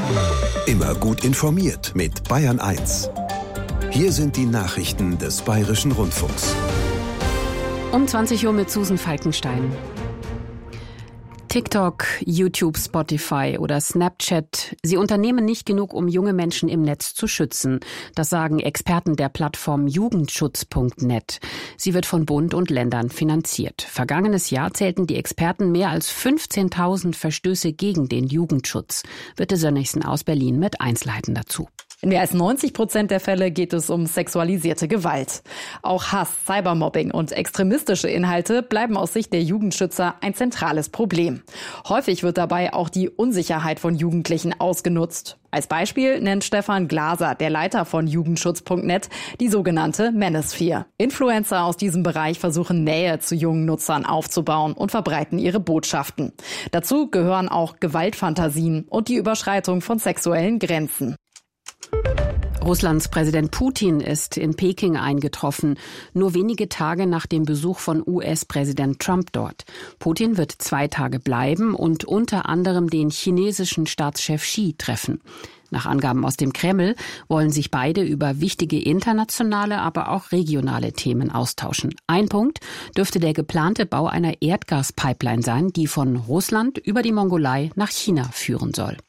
Immer gut informiert mit Bayern 1. Hier sind die Nachrichten des Bayerischen Rundfunks. Um 20 Uhr mit Susan Falkenstein. TikTok, YouTube, Spotify oder Snapchat, sie unternehmen nicht genug, um junge Menschen im Netz zu schützen. Das sagen Experten der Plattform Jugendschutz.net. Sie wird von Bund und Ländern finanziert. Vergangenes Jahr zählten die Experten mehr als 15.000 Verstöße gegen den Jugendschutz. Birte Sönnigsen aus Berlin mit Einzelheiten dazu. In mehr als 90% der Fälle geht es um sexualisierte Gewalt. Auch Hass, Cybermobbing und extremistische Inhalte bleiben aus Sicht der Jugendschützer ein zentrales Problem. Häufig wird dabei auch die Unsicherheit von Jugendlichen ausgenutzt. Als Beispiel nennt Stefan Glaser, der Leiter von Jugendschutz.net, die sogenannte Manosphere. Influencer aus diesem Bereich versuchen Nähe zu jungen Nutzern aufzubauen und verbreiten ihre Botschaften. Dazu gehören auch Gewaltfantasien und die Überschreitung von sexuellen Grenzen. Russlands Präsident Putin ist in Peking eingetroffen, nur wenige Tage nach dem Besuch von US-Präsident Trump dort. Putin wird 2 Tage bleiben und unter anderem den chinesischen Staatschef Xi treffen. Nach Angaben aus dem Kreml wollen sich beide über wichtige internationale, aber auch regionale Themen austauschen. Ein Punkt dürfte der geplante Bau einer Erdgaspipeline sein, die von Russland über die Mongolei nach China führen soll.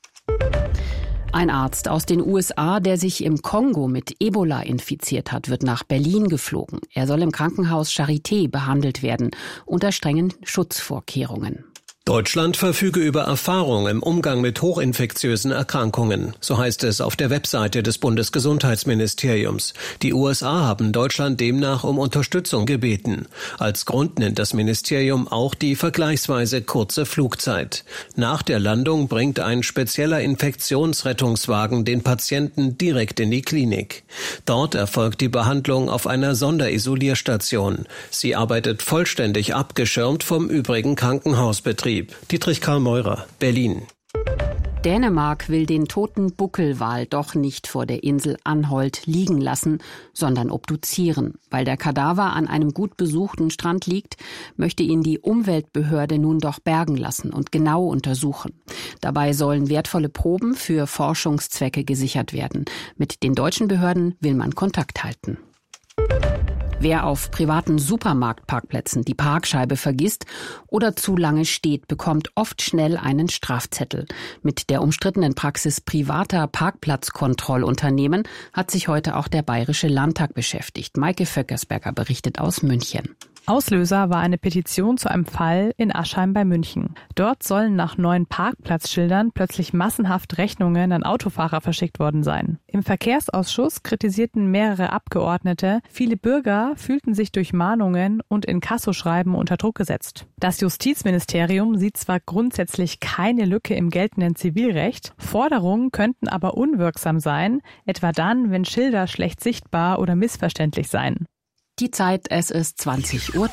Ein Arzt aus den USA, der sich im Kongo mit Ebola infiziert hat, wird nach Berlin geflogen. Er soll im Krankenhaus Charité behandelt werden, unter strengen Schutzvorkehrungen. Deutschland verfüge über Erfahrung im Umgang mit hochinfektiösen Erkrankungen, so heißt es auf der Webseite des Bundesgesundheitsministeriums. Die USA haben Deutschland demnach um Unterstützung gebeten. Als Grund nennt das Ministerium auch die vergleichsweise kurze Flugzeit. Nach der Landung bringt ein spezieller Infektionsrettungswagen den Patienten direkt in die Klinik. Dort erfolgt die Behandlung auf einer Sonderisolierstation. Sie arbeitet vollständig abgeschirmt vom übrigen Krankenhausbetrieb. Dietrich Karl Meurer, Berlin. Dänemark will den toten Buckelwal doch nicht vor der Insel Anholt liegen lassen, sondern obduzieren. Weil der Kadaver an einem gut besuchten Strand liegt, möchte ihn die Umweltbehörde nun doch bergen lassen und genau untersuchen. Dabei sollen wertvolle Proben für Forschungszwecke gesichert werden. Mit den deutschen Behörden will man Kontakt halten. Wer auf privaten Supermarktparkplätzen die Parkscheibe vergisst oder zu lange steht, bekommt oft schnell einen Strafzettel. Mit der umstrittenen Praxis privater Parkplatzkontrollunternehmen hat sich heute auch der Bayerische Landtag beschäftigt. Maike Vöckersberger berichtet aus München. Auslöser war eine Petition zu einem Fall in Aschheim bei München. Dort sollen nach neuen Parkplatzschildern plötzlich massenhaft Rechnungen an Autofahrer verschickt worden sein. Im Verkehrsausschuss kritisierten mehrere Abgeordnete, viele Bürger fühlten sich durch Mahnungen und Inkassoschreiben unter Druck gesetzt. Das Justizministerium sieht zwar grundsätzlich keine Lücke im geltenden Zivilrecht, Forderungen könnten aber unwirksam sein, etwa dann, wenn Schilder schlecht sichtbar oder missverständlich seien. Die Zeit, es ist 20:03 Uhr.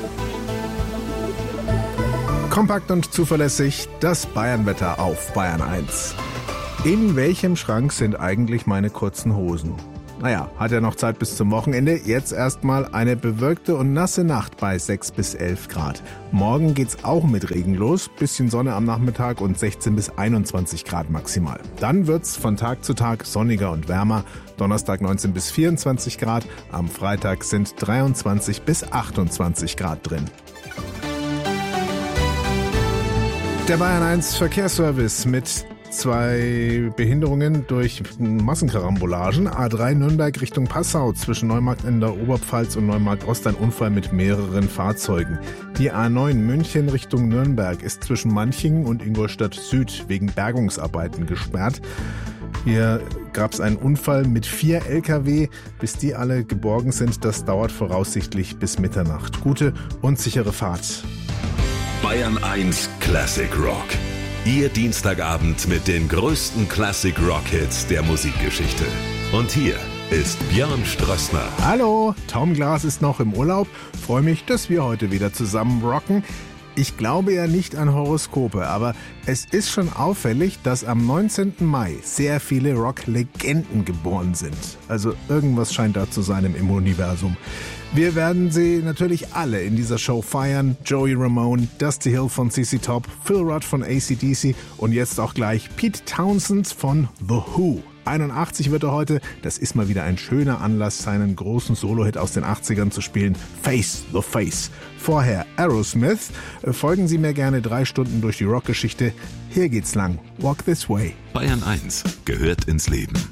Kompakt und zuverlässig, das Bayernwetter auf Bayern 1. In welchem Schrank sind eigentlich meine kurzen Hosen? Naja, hat ja noch Zeit bis zum Wochenende. Jetzt erstmal eine bewölkte und nasse Nacht bei 6 bis 11 Grad. Morgen geht's auch mit Regen los. Bisschen Sonne am Nachmittag und 16 bis 21 Grad maximal. Dann wird's von Tag zu Tag sonniger und wärmer. Donnerstag 19 bis 24 Grad. Am Freitag sind 23 bis 28 Grad drin. Der Bayern 1 Verkehrsservice mit 2 Behinderungen durch Massenkarambolagen. A3 Nürnberg Richtung Passau zwischen Neumarkt in der Oberpfalz und Neumarkt Ost ein Unfall mit mehreren Fahrzeugen. Die A9 München Richtung Nürnberg ist zwischen Manchingen und Ingolstadt Süd wegen Bergungsarbeiten gesperrt. Hier gab es einen Unfall mit 4 Lkw. Bis die alle geborgen sind, das dauert voraussichtlich bis Mitternacht. Gute und sichere Fahrt. Bayern 1 Classic Rock. Ihr Dienstagabend mit den größten Classic Rock Hits der Musikgeschichte. Und hier ist Björn Strössner. Hallo, Tom Glas ist noch im Urlaub. Freue mich, dass wir heute wieder zusammen rocken. Ich glaube ja nicht an Horoskope, aber es ist schon auffällig, dass am 19. Mai sehr viele Rock-Legenden geboren sind. Also irgendwas scheint da zu sein im Universum. Wir werden sie natürlich alle in dieser Show feiern. Joey Ramone, Dusty Hill von CC Top, Phil Rudd von AC/DC und jetzt auch gleich Pete Townshend von The Who. 81 wird er heute. Das ist mal wieder ein schöner Anlass, seinen großen Solo-Hit aus den 80ern zu spielen. Face the Face. Vorher Aerosmith. Folgen Sie mir gerne 3 Stunden durch die Rockgeschichte. Hier geht's lang. Walk This Way. Bayern 1 gehört ins Leben.